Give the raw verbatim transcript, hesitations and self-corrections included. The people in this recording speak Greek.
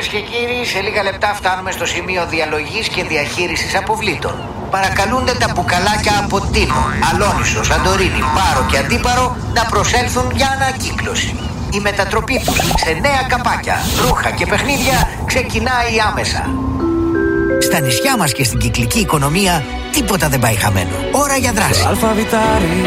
και κύριοι, σε λίγα λεπτά φτάνουμε στο σημείο διαλογής και διαχείρισης αποβλήτων. Παρακαλούνται τα μπουκαλάκια από Τίνο, Αλόνισο, Σαντορίνη, Πάρο και Αντίπαρο να προσέλθουν για ανακύκλωση. Η μετατροπή τους σε νέα καπάκια, ρούχα και παιχνίδια ξεκινάει άμεσα. Στα νησιά μας και στην κυκλική οικονομία τίποτα δεν πάει χαμένο. Ώρα για δράση. Το αλφαβητάρι